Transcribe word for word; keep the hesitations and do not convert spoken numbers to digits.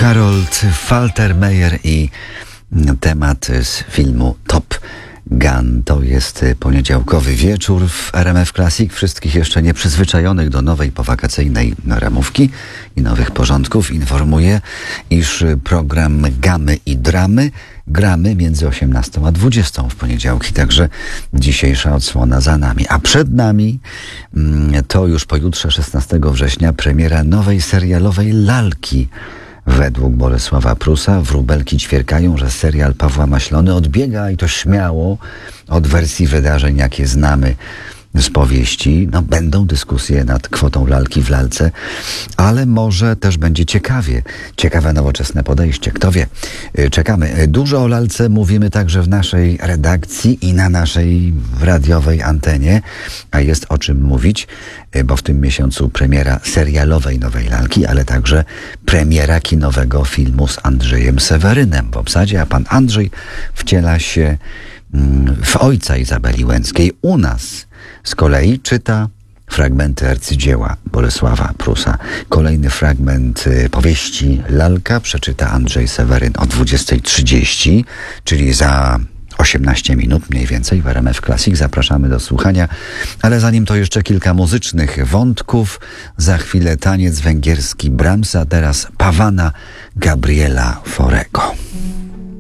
Harold Faltermeyer i temat z filmu Top Gun. To jest poniedziałkowy wieczór w R M F Classic. Wszystkich jeszcze nieprzyzwyczajonych do nowej powakacyjnej ramówki i nowych porządków informuję, iż program Gamy i Dramy gramy między osiemnastą a dwudziestą w poniedziałki, także dzisiejsza odsłona za nami. A przed nami to już pojutrze, szesnastego września, premiera nowej serialowej lalki. Według Bolesława Prusa wróbelki ćwierkają, że serial Pawła Maślony odbiega, i to śmiało, od wersji wydarzeń, jakie znamy z powieści. No, będą dyskusje nad kwotą lalki w lalce, ale może też będzie ciekawie. Ciekawe, nowoczesne podejście. Kto wie? Czekamy. Dużo o lalce mówimy także w naszej redakcji i na naszej radiowej antenie, a jest o czym mówić, bo w tym miesiącu premiera serialowej nowej lalki, ale także premiera kinowego filmu z Andrzejem Sewerynem w obsadzie, a pan Andrzej wciela się w ojca Izabeli Łęckiej. U nas z kolei czyta fragmenty arcydzieła Bolesława Prusa. Kolejny fragment powieści Lalka przeczyta Andrzej Seweryn o dwudziestej trzydzieści, czyli za osiemnaście minut mniej więcej w R M F Classic. Zapraszamy do słuchania, ale zanim to jeszcze kilka muzycznych wątków. Za chwilę taniec węgierski Brahmsa, teraz Pavana Gabriela Forego.